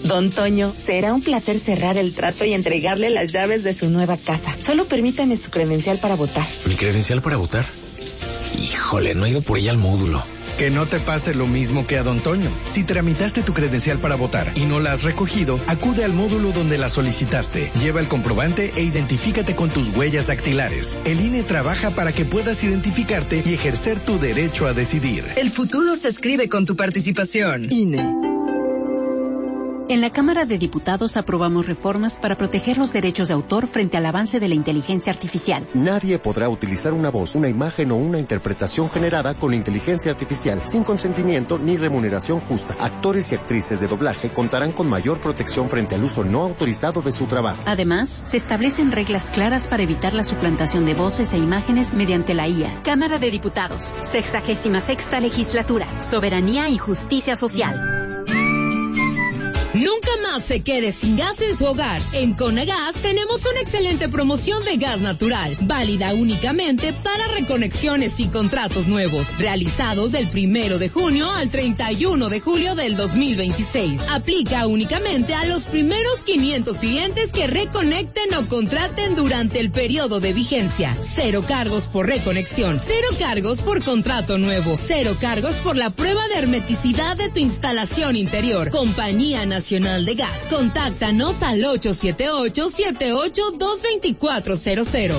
Don Toño, será un placer cerrar el trato y entregarle las llaves de su nueva casa. Solo permítame su credencial para votar. ¿Mi credencial para votar? Híjole, no he ido por ella al módulo. Que no te pase lo mismo que a Don Toño. Si tramitaste tu credencial para votar y no la has recogido, acude al módulo donde la solicitaste. Lleva el comprobante e identifícate con tus huellas dactilares. El INE trabaja para que puedas identificarte y ejercer tu derecho a decidir. El futuro se escribe con tu participación. INE. En la Cámara de Diputados aprobamos reformas para proteger los derechos de autor frente al avance de la inteligencia artificial. Nadie podrá utilizar una voz, una imagen o una interpretación generada con inteligencia artificial sin consentimiento ni remuneración justa. Actores y actrices de doblaje contarán con mayor protección frente al uso no autorizado de su trabajo. Además, se establecen reglas claras para evitar la suplantación de voces e imágenes mediante la IA. Cámara de Diputados, 66ª Legislatura, Soberanía y Justicia Social. Nunca más se quede sin gas en su hogar. En Conagas tenemos una excelente promoción de gas natural, válida únicamente para reconexiones y contratos nuevos, realizados del 1 de junio al 31 de julio del 2026. Aplica únicamente a los primeros 500 clientes que reconecten o contraten durante el periodo de vigencia. 0 cargos por reconexión, 0 cargos por contrato nuevo, 0 cargos por la prueba de hermeticidad de tu instalación interior. Compañía Nacional de Gas. Contáctanos al 878-78-22400.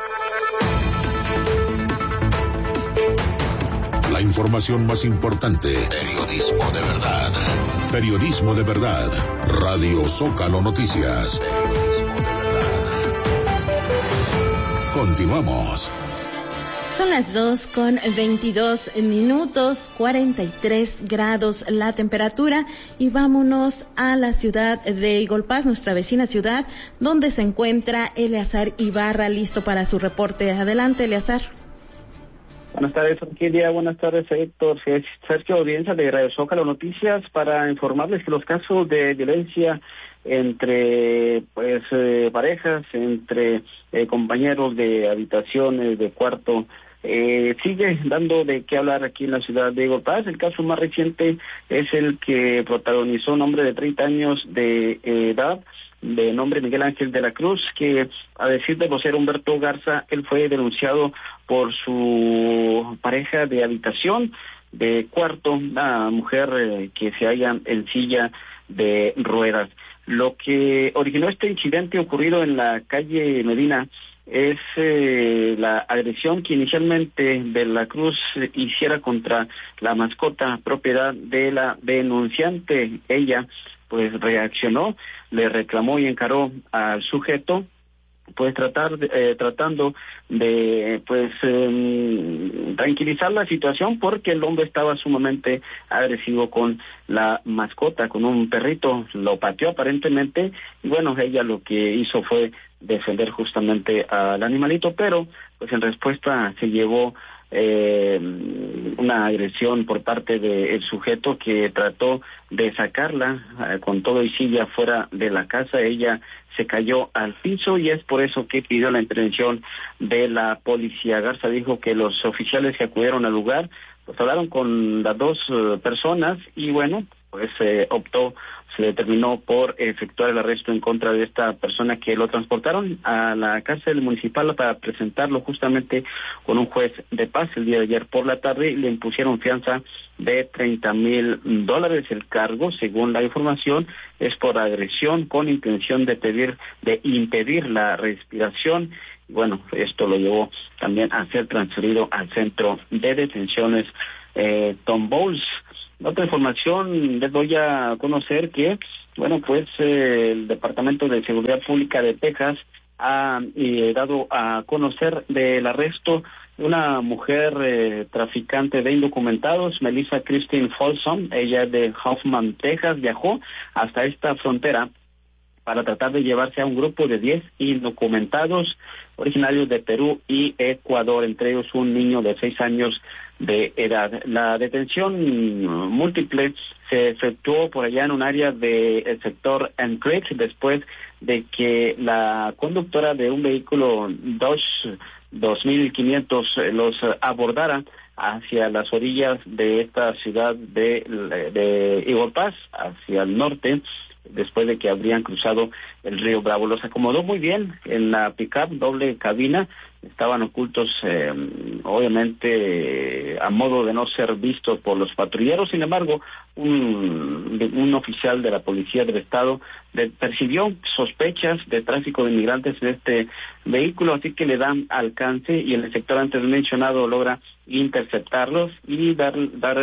La información más importante. Periodismo de verdad. Periodismo de verdad. Radio Zócalo Noticias. Continuamos. Son las 2:22, 43 grados la temperatura, y vámonos a la ciudad de Eagle Pass, nuestra vecina ciudad, donde se encuentra Eleazar Ibarra, listo para su reporte. Adelante, Eleazar. Buenas tardes, Orquídea. Buenas tardes, Héctor. Sergio, audiencia de Radio Zócalo Noticias, para informarles que los casos de violencia entre parejas, entre compañeros de habitaciones, de cuarto, sigue dando de qué hablar aquí en la ciudad de Eagle Pass. El caso más reciente es el que protagonizó un hombre de 30 años de edad, de nombre Miguel Ángel de la Cruz, que, a decir de vocero Humberto Garza, él fue denunciado por su pareja de habitación, de cuarto, una mujer que se halla en silla de ruedas. Lo que originó este incidente ocurrido en la calle Medina es la agresión que inicialmente de la Cruz hiciera contra la mascota propiedad de la denunciante. Ella pues reaccionó, le reclamó y encaró al sujeto, pues tratando de tranquilizar la situación, porque el hombre estaba sumamente agresivo con la mascota, con un perrito. Lo pateó aparentemente, y bueno, ella lo que hizo fue defender justamente al animalito, pero pues en respuesta se llevó una agresión por parte del sujeto, que trató de sacarla con todo y silla fuera de la casa. Ella se cayó al piso y es por eso que pidió la intervención de la policía. Garza dijo que los oficiales que acudieron al lugar pues hablaron con las dos personas y bueno, pues se determinó por efectuar el arresto en contra de esta persona, que lo transportaron a la cárcel municipal para presentarlo justamente con un juez de paz el día de ayer por la tarde, y le impusieron fianza de $30,000. El cargo, según la información, es por agresión con intención de impedir la respiración. Bueno, esto lo llevó también a ser transferido al centro de detenciones Tom Bowles. Otra información, les doy a conocer que, bueno, pues el Departamento de Seguridad Pública de Texas ha dado a conocer del arresto de una mujer traficante de indocumentados, Melissa Christine Folsom. Ella es de Hoffman, Texas. Viajó hasta esta frontera para tratar de llevarse a un grupo de 10 indocumentados originarios de Perú y Ecuador, entre ellos un niño de 6 años de edad. La detención múltiple se efectuó por allá en un área del sector Anchorage, después de que la conductora de un vehículo Dodge 2500 los abordara hacia las orillas de esta ciudad de Eagle Pass, hacia el norte, después de que habrían cruzado el río Bravo. Los acomodó muy bien en la pick-up doble cabina, estaban ocultos obviamente a modo de no ser vistos por los patrulleros. Sin embargo, un oficial de la policía del estado percibió sospechas de tráfico de inmigrantes en este vehículo, así que le dan alcance y el sector antes mencionado logra interceptarlos y dar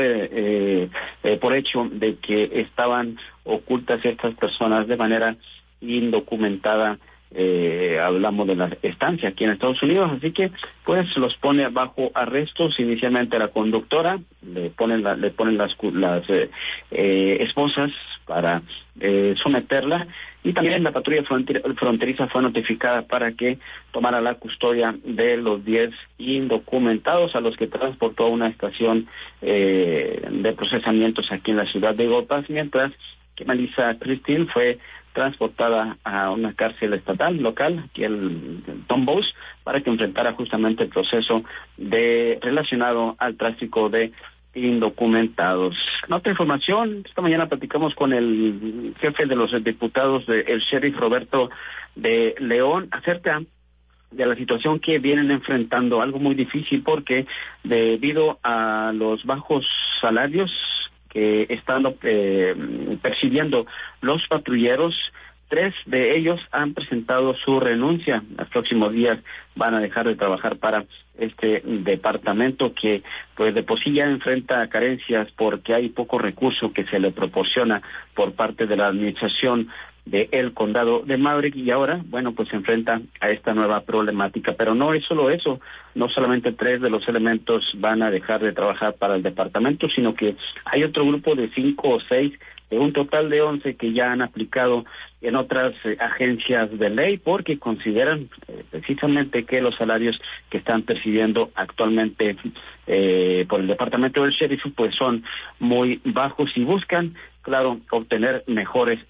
por hecho de que estaban ocultas estas personas de manera indocumentada. Hablamos de la estancia aquí en Estados Unidos, así que pues los pone bajo arrestos. Inicialmente a la conductora le ponen las esposas para someterla, y también la patrulla fronteriza fue notificada para que tomara la custodia de los 10 indocumentados a los que transportó a una estación de procesamientos aquí en la ciudad de Eagle Pass, mientras que Melissa Christine fue transportada a una cárcel estatal local, aquí el Tom Bowes, para que enfrentara justamente el proceso relacionado al tráfico de indocumentados. En otra información, esta mañana platicamos con el jefe de los diputados el sheriff Roberto de León acerca de la situación que vienen enfrentando, algo muy difícil porque debido a los bajos salarios que están percibiendo los patrulleros, 3 de ellos han presentado su renuncia. En los próximos días van a dejar de trabajar para este departamento que pues de por sí ya enfrenta carencias porque hay poco recurso que se le proporciona por parte de la administración del condado de Maverick, y ahora, bueno, pues se enfrenta a esta nueva problemática. Pero no es solo eso, no solamente 3 de los elementos van a dejar de trabajar para el departamento, sino que hay otro grupo de 5 o 6, de un total de 11 que ya han aplicado en otras agencias de ley porque consideran precisamente que los salarios que están percibiendo actualmente por el departamento del sheriff pues son muy bajos y buscan, claro, obtener mejores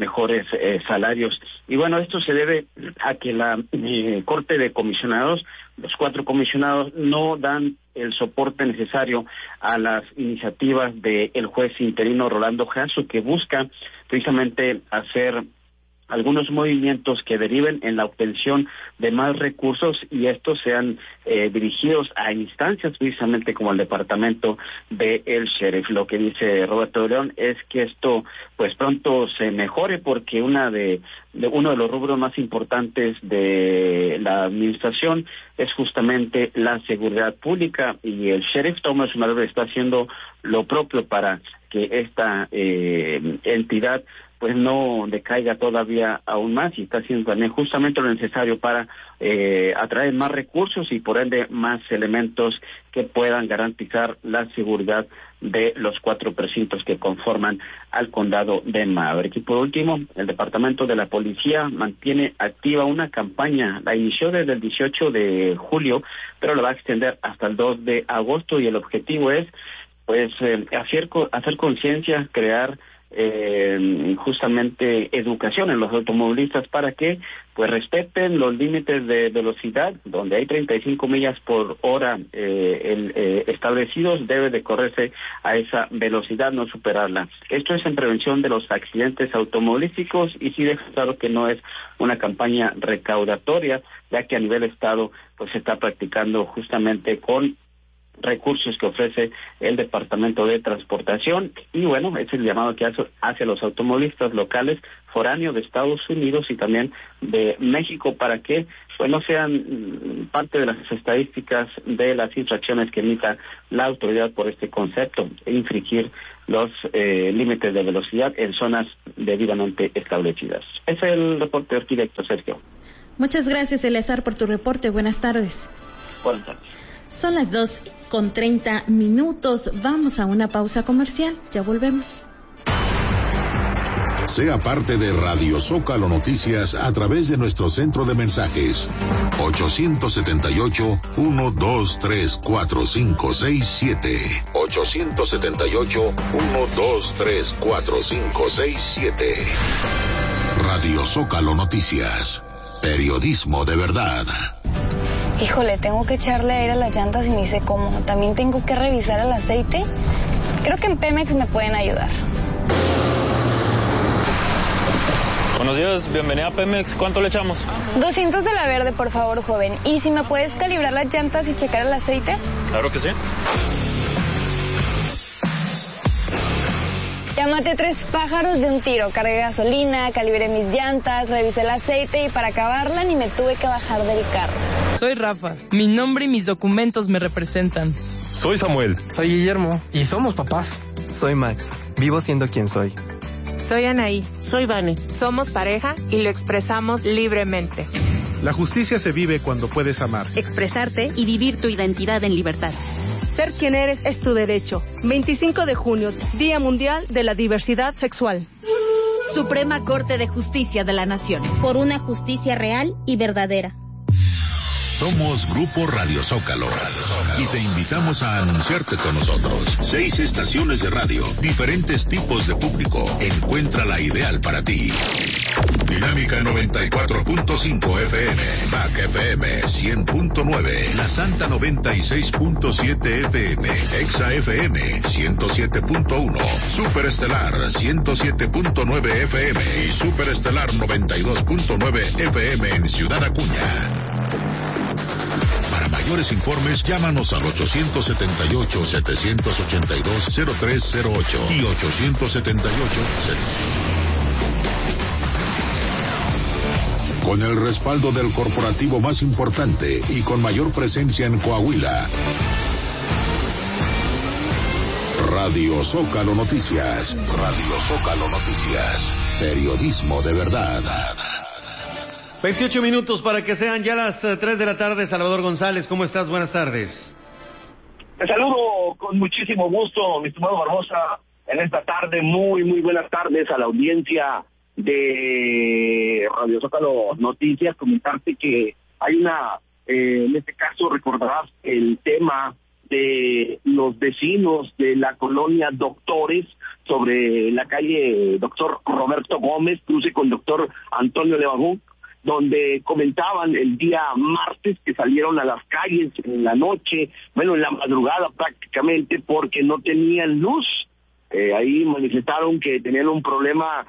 salarios. Y bueno, esto se debe a que la Corte de Comisionados, los 4 comisionados, no dan el soporte necesario a las iniciativas del juez interino Rolando Jasso, que busca precisamente hacer algunos movimientos que deriven en la obtención de más recursos, y estos sean dirigidos a instancias precisamente como el departamento del sheriff. Lo que dice Roberto de León es que esto pues pronto se mejore porque uno de los rubros más importantes de la administración es justamente la seguridad pública, y el sheriff Thomas Marbury está haciendo lo propio para que esta entidad pues no decaiga todavía aún más, y está haciendo también justamente lo necesario para atraer más recursos y por ende más elementos que puedan garantizar la seguridad de los 4 precintos que conforman al condado de Maverick. Y por último, el Departamento de la Policía mantiene activa una campaña, la inició desde el 18 de julio, pero la va a extender hasta el 2 de agosto, y el objetivo es pues hacer conciencia, crear justamente educación en los automovilistas para que pues respeten los límites de velocidad. Donde hay 35 millas por hora establecidos, debe de correrse a esa velocidad, no superarla. Esto es en prevención de los accidentes automovilísticos, y sí deja claro que no es una campaña recaudatoria, ya que a nivel estado pues se está practicando justamente con recursos que ofrece el Departamento de Transportación. Y bueno, es el llamado que hace a los automovilistas locales foráneos de Estados Unidos y también de México para que pues no sean parte de las estadísticas de las infracciones que emita la autoridad por este concepto, e infringir los límites de velocidad en zonas debidamente establecidas. Ese es el reporte directo, Sergio. Muchas gracias, Eleazar, por tu reporte. Buenas tardes. Buenas tardes. Son las 2:30. Vamos a una pausa comercial. Ya volvemos. Sea parte de Radio Zócalo Noticias a través de nuestro centro de mensajes 878-123-4567 878-123-4567. Radio Zócalo Noticias, periodismo de verdad. Híjole, tengo que echarle aire a las llantas y ni sé cómo. También tengo que revisar el aceite. Creo que en Pemex me pueden ayudar. Buenos días, bienvenida a Pemex. ¿Cuánto le echamos? 200 de la verde, por favor, joven. ¿Y si me puedes calibrar las llantas y checar el aceite? Claro que sí. Ya maté 3 pájaros de un tiro. Cargué gasolina, calibré mis llantas, revisé el aceite y para acabarla ni me tuve que bajar del carro. Soy Rafa. Mi nombre y mis documentos me representan. Soy Samuel. Soy Guillermo. Y somos papás. Soy Max. Vivo siendo quien soy. Soy Anaí. Soy Vane. Somos pareja y lo expresamos libremente. La justicia se vive cuando puedes amar, expresarte y vivir tu identidad en libertad. Ser quien eres es tu derecho. 25 de junio, Día Mundial de la Diversidad Sexual. Suprema Corte de Justicia de la Nación. Por una justicia real y verdadera. Somos Grupo Radio Zócalo y te invitamos a anunciarte con nosotros. 6 estaciones de radio, diferentes tipos de público. Encuentra la ideal para ti. Dinámica 94.5 FM, Mac FM 100.9, La Santa 96.7 FM, Exa FM 107.1, Superestelar 107.9 FM y Superestelar 92.9 FM en Ciudad Acuña. Para mayores informes, llámanos al 878-782-0308 y 878. Con el respaldo del corporativo más importante y con mayor presencia en Coahuila. Radio Zócalo Noticias. Radio Zócalo Noticias. Periodismo de verdad. 28 minutos para que sean ya las 3 de la tarde. Salvador González, ¿cómo estás? Buenas tardes. Te saludo con muchísimo gusto, mi estimado Barbosa, en esta tarde. Muy buenas tardes a la audiencia de Radio Zócalo Noticias. Comentarte que hay en este caso recordarás el tema de los vecinos de la colonia Doctores sobre la calle Doctor Roberto Gómez, cruce con Doctor Antonio Levajú, donde comentaban el día martes que salieron a las calles en la noche, en la madrugada prácticamente, porque no tenían luz. Ahí manifestaron que tenían un problema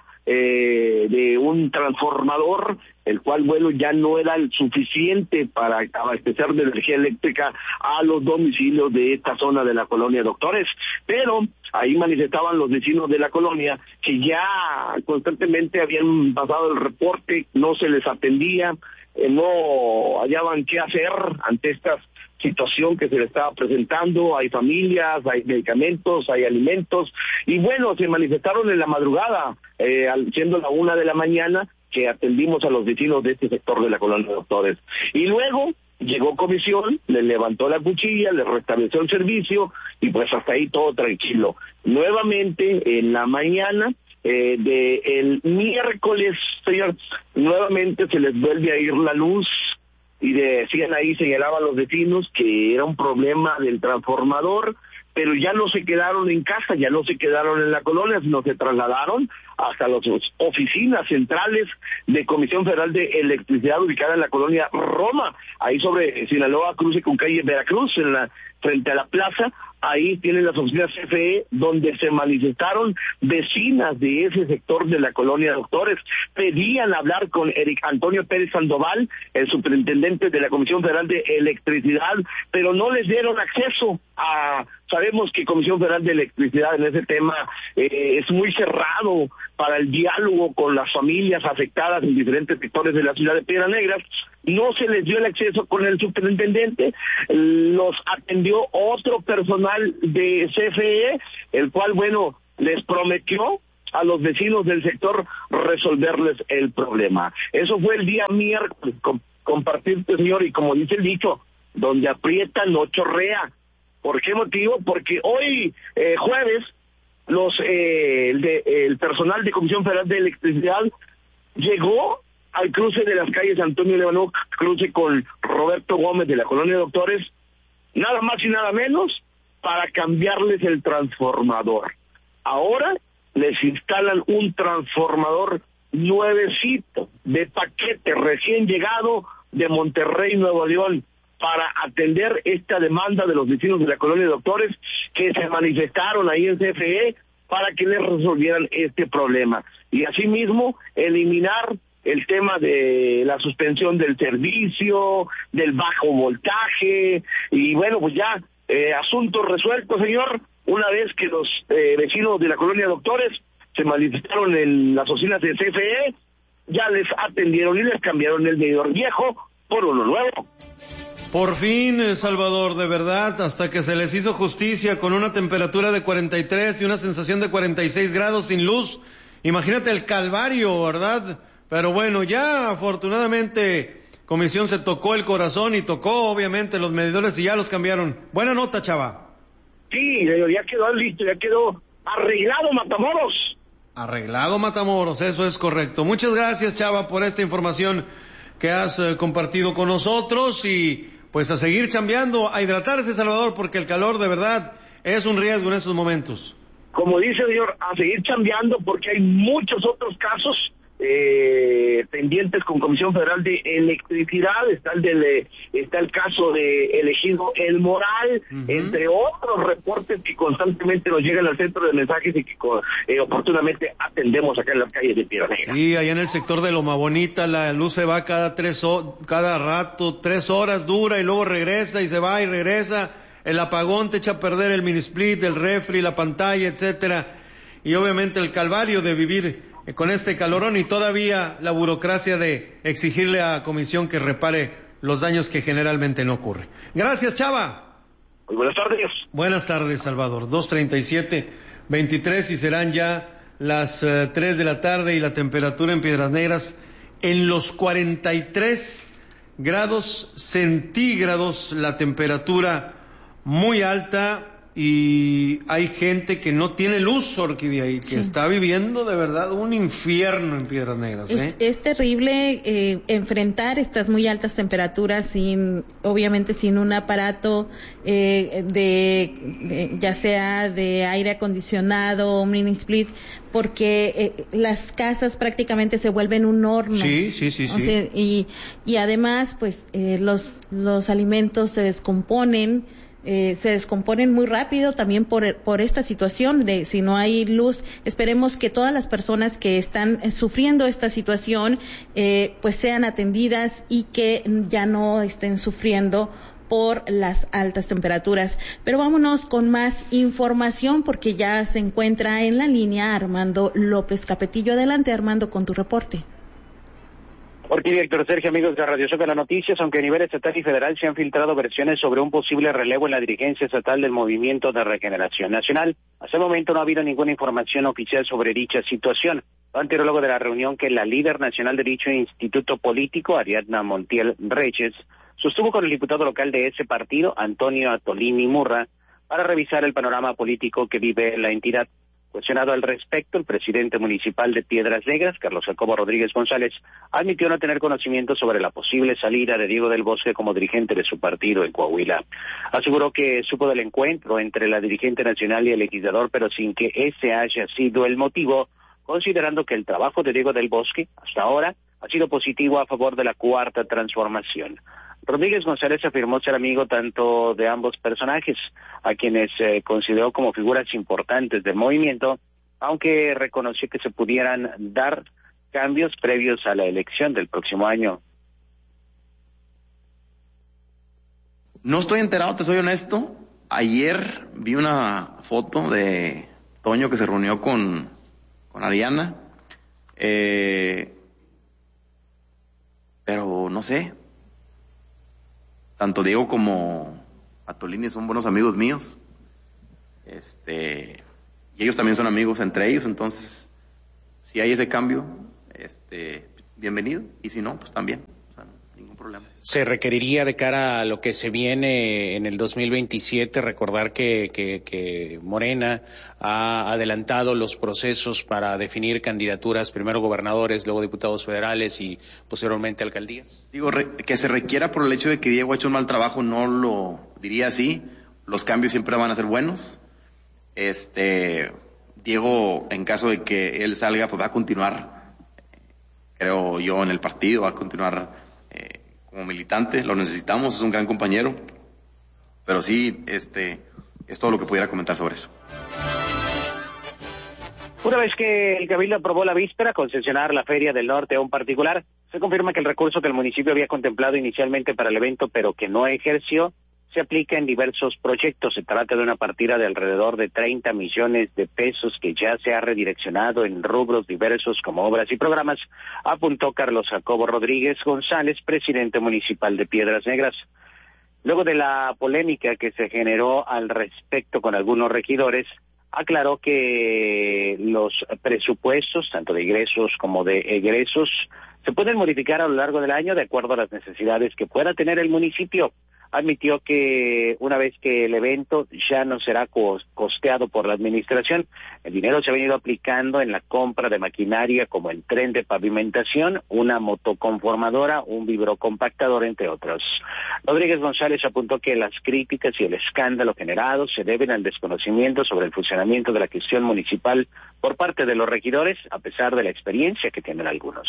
de un transformador, el cual, ya no era el suficiente para abastecer de energía eléctrica a los domicilios de esta zona de la colonia Doctores, pero ahí manifestaban los vecinos de la colonia que ya constantemente habían pasado el reporte, no se les atendía, no hallaban qué hacer ante esta situación que se le estaba presentando. Hay familias, hay medicamentos, hay alimentos, y se manifestaron en la madrugada, siendo la 1 de la mañana, que atendimos a los vecinos de este sector de la colonia Doctores. Y luego llegó comisión, le levantó la cuchilla, le restableció el servicio, y hasta ahí todo tranquilo. Nuevamente, en la mañana del miércoles, señor, nuevamente se les vuelve a ir la luz, y decían ahí, señalaban los vecinos, que era un problema del transformador, pero ya no se quedaron en casa, ya no se quedaron en la colonia, sino se trasladaron hasta las oficinas centrales de Comisión Federal de Electricidad ubicada en la colonia Roma, ahí sobre Sinaloa, cruce con calle Veracruz, frente a la plaza. Ahí tienen las oficinas CFE, donde se manifestaron vecinas de ese sector de la colonia Doctores. Pedían hablar con Eric Antonio Pérez Sandoval, el superintendente de la Comisión Federal de Electricidad, pero no les dieron acceso sabemos que Comisión Federal de Electricidad en ese tema es muy cerrado para el diálogo con las familias afectadas en diferentes sectores de la ciudad de Piedras Negras. No se les dio el acceso con el superintendente, los atendió otro personal de CFE, el cual, les prometió a los vecinos del sector resolverles el problema. Eso fue el día miércoles, compartirte, señor, y como dice el dicho, donde aprieta no chorrea. ¿Por qué motivo? Porque hoy, jueves, el personal de Comisión Federal de Electricidad llegó al cruce de las calles Antonio Levajú, cruce con Roberto Gómez de la colonia Doctores, nada más y nada menos, para cambiarles el transformador. Ahora les instalan un transformador nuevecito, de paquete, recién llegado de Monterrey, Nuevo León. para atender esta demanda de los vecinos de la colonia de Doctores que se manifestaron ahí en CFE para que les resolvieran este problema. Y asimismo, eliminar el tema de la suspensión del servicio, del bajo voltaje, y bueno, pues ya, asunto resuelto, señor, una vez que los vecinos de la colonia Doctores se manifestaron en las oficinas de CFE, ya les atendieron y les cambiaron el medidor viejo por uno nuevo. Por fin, Salvador, de verdad, hasta que se les hizo justicia con una temperatura de 43 y una sensación de 46 grados sin luz. Imagínate el calvario, ¿verdad? Pero bueno, ya afortunadamente Comisión se tocó el corazón y tocó obviamente los medidores y ya los cambiaron. Buena nota, Chava. Sí, ya quedó listo, ya quedó arreglado Matamoros. Arreglado Matamoros, eso es correcto. Muchas gracias, Chava, por esta información que has compartido con nosotros y pues a seguir chambeando, a hidratarse, Salvador, porque el calor de verdad es un riesgo en estos momentos. Como dice, señor, a seguir chambeando porque hay muchos otros casos pendientes con Comisión Federal de Electricidad, está el caso de Ejido El Moral, entre otros reportes que constantemente nos llegan al centro de mensajes y que oportunamente atendemos acá en las calles de Piedras Negras. Y allá en el sector de Loma Bonita la luz se va cada rato, 3 horas dura y luego regresa y se va y regresa, el apagón te echa a perder el mini split, el refri, la pantalla, etcétera, y obviamente el calvario de vivir con este calorón y todavía la burocracia de exigirle a Comisión que repare los daños que generalmente no ocurren. Gracias, Chava. Muy buenas tardes. Buenas tardes, Salvador. 2:37:23 y serán ya las 3 de la tarde y la temperatura en Piedras Negras en los 43 grados centígrados, la temperatura muy alta. Y hay gente que no tiene luz, Orquídea, y que está viviendo de verdad un infierno en Piedras Negras. Es terrible enfrentar estas muy altas temperaturas obviamente sin un aparato ya sea de aire acondicionado o un mini split, porque las casas prácticamente se vuelven un horno. Sí. O sea, y además, pues los alimentos se descomponen muy rápido también por esta situación de si no hay luz. Esperemos que todas las personas que están sufriendo esta situación pues sean atendidas y que ya no estén sufriendo por las altas temperaturas. Pero vámonos con más información porque ya se encuentra en la línea Armando López Capetillo. Adelante, Armando, con tu reporte. Orquídea, Héctor Sergio, amigos de Radio Zócalo Noticias, aunque a nivel estatal y federal se han filtrado versiones sobre un posible relevo en la dirigencia estatal del Movimiento de Regeneración Nacional, hasta el momento no ha habido ninguna información oficial sobre dicha situación. Anterior luego de la reunión que la líder nacional de dicho instituto político, Ariadna Montiel Reyes, sostuvo con el diputado local de ese partido, Antonio Atolini Murra, para revisar el panorama político que vive la entidad. Cuestionado al respecto, el presidente municipal de Piedras Negras, Carlos Jacobo Rodríguez González, admitió no tener conocimiento sobre la posible salida de Diego del Bosque como dirigente de su partido en Coahuila. Aseguró que supo del encuentro entre la dirigente nacional y el legislador, pero sin que ese haya sido el motivo, considerando que el trabajo de Diego del Bosque, hasta ahora, ha sido positivo a favor de la Cuarta Transformación. Rodríguez González afirmó ser amigo tanto de ambos personajes, a quienes consideró como figuras importantes del movimiento, aunque reconoció que se pudieran dar cambios previos a la elección del próximo año. No estoy enterado, te soy honesto. Ayer vi una foto de Toño que se reunió con Ariana, pero no sé. Tanto Diego como Atolini son buenos amigos míos. Y ellos también son amigos entre ellos, entonces, si hay ese cambio, bienvenido, y si no, pues también, o sea, ningún problema. Se requeriría de cara a lo que se viene en el 2027, recordar que Morena ha adelantado los procesos para definir candidaturas, primero gobernadores, luego diputados federales y posteriormente alcaldías. Digo, que se requiera por el hecho de que Diego ha hecho un mal trabajo, no lo diría así. Los cambios siempre van a ser buenos. Diego, en caso de que él salga, pues va a continuar, creo yo, en el partido, va a continuar como militante, lo necesitamos, es un gran compañero, pero sí, es todo lo que pudiera comentar sobre eso. Una vez que el Cabildo aprobó la víspera concesionar la Feria del Norte a un particular, se confirma que el recurso que el municipio había contemplado inicialmente para el evento, pero que no ejerció, se aplica en diversos proyectos. Se trata de una partida de alrededor de 30 millones de pesos que ya se ha redireccionado en rubros diversos como obras y programas, apuntó Carlos Jacobo Rodríguez González, presidente municipal de Piedras Negras. Luego de la polémica que se generó al respecto con algunos regidores, aclaró que los presupuestos, tanto de ingresos como de egresos, se pueden modificar a lo largo del año de acuerdo a las necesidades que pueda tener el municipio. Admitió que una vez que el evento ya no será costeado por la administración, el dinero se ha venido aplicando en la compra de maquinaria como el tren de pavimentación, una motoconformadora, un vibrocompactador, entre otros. Rodríguez González apuntó que las críticas y el escándalo generado se deben al desconocimiento sobre el funcionamiento de la gestión municipal por parte de los regidores, a pesar de la experiencia que tienen algunos.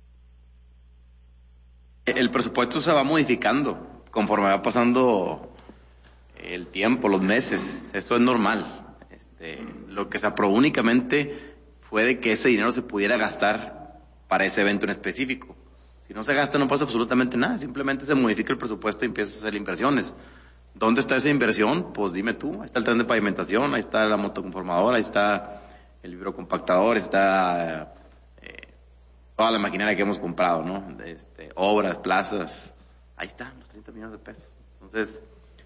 El presupuesto se va modificando conforme va pasando el tiempo, los meses. Esto es normal. Lo que se aprobó únicamente fue de que ese dinero se pudiera gastar para ese evento en específico. Si no se gasta, no pasa absolutamente nada. Simplemente se modifica el presupuesto y empiezas a hacer inversiones. ¿Dónde está esa inversión? Pues dime tú. Ahí está el tren de pavimentación, ahí está la motoconformadora, ahí está el vibrocompactador, está toda la maquinaria que hemos comprado, ¿no? Obras, plazas. Ahí están los 30 millones de pesos. Entonces,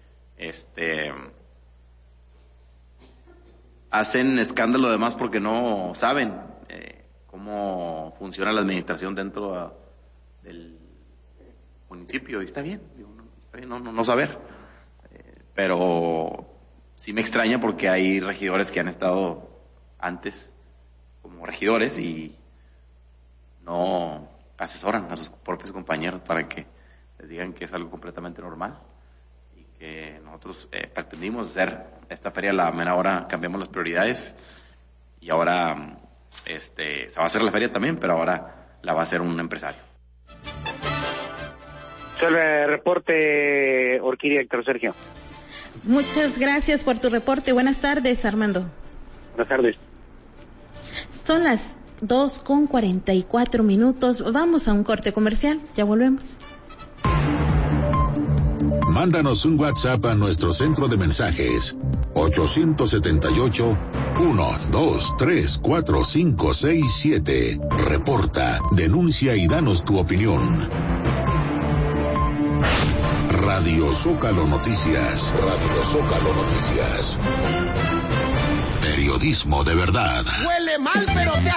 hacen escándalo además porque no saben cómo funciona la administración dentro del municipio. Y está bien, no saber. Pero sí me extraña porque hay regidores que han estado antes como regidores y no asesoran a sus propios compañeros para que les digan que es algo completamente normal y que nosotros pretendimos hacer esta feria a la mera hora, cambiamos las prioridades y ahora se va a hacer la feria también, pero ahora la va a hacer un empresario. El reporte, Orquídea, Héctor Sergio. Muchas gracias por tu reporte. Buenas tardes, Armando. Buenas tardes. Son las 2:44. Vamos a un corte comercial. Ya volvemos. Mándanos un WhatsApp a nuestro centro de mensajes 878-123-4567. Reporta, denuncia y danos tu opinión. Radio Zócalo Noticias. Radio Zócalo Noticias. Periodismo de verdad. Huele mal, pero te